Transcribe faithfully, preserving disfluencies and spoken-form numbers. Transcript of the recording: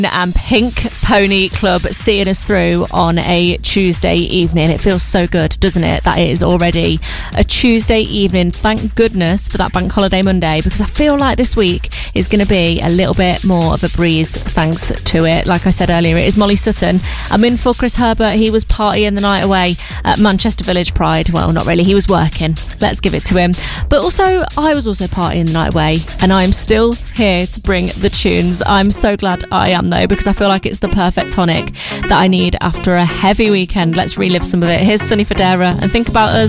And Pink Pony Club seeing us through on a Tuesday evening. It feels so good, doesn't it, that it is already a Tuesday evening. Thank goodness for that Bank Holiday Monday, because I feel like this week is going to be a little bit more of a breeze thanks to it. Like I said earlier, it is Molly Sutton. I'm in for Chris Herbert. He was partying the night away at Manchester Village Pride. Well, not really, he was working, let's give it to him. But also, I was also partying the night away, and I'm still here to bring the tunes. I'm so glad I am, though, because I feel like it's the perfect tonic that I need after a heavy weekend. Let's relive some of it. Here's Sonny Fodera and Think About Us.